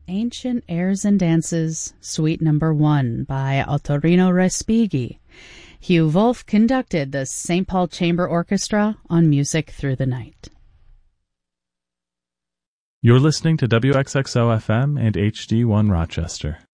Ancient Airs and Dances, Suite Number 1 by Ottorino Respighi. Hugh Wolf conducted the St. Paul Chamber Orchestra on Music Through the Night. You're listening to WXXO FM and HD1 Rochester.